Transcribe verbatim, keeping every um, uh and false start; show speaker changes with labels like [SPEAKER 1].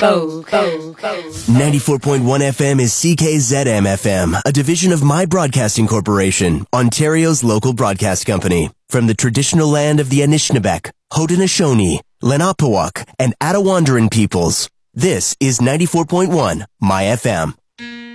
[SPEAKER 1] ninety-four point one F M is C K Z M F M, a division of My Broadcasting Corporation, Ontario's local broadcast company. From the traditional land of the Anishinaabeg, Haudenosaunee, Lenapehouk, and Attawandaron peoples, this is ninety-four point one My F M.